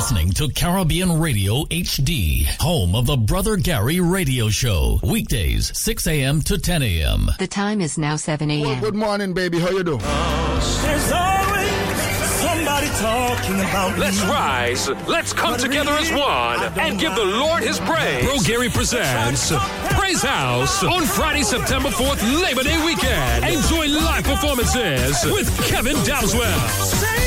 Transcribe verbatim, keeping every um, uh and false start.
listening to Caribbean Radio H D, home of the Brother Gary Radio Show. Weekdays, six a.m. to ten a.m. The time is now seven a.m. Well, good morning, baby. How you doing? There's always somebody talking about Let's me. rise. Let's come together as one and give the Lord his praise. Bro Gary presents Praise House on Friday, September fourth, Labor Day weekend. Enjoy live performances with Kevin Dowswell.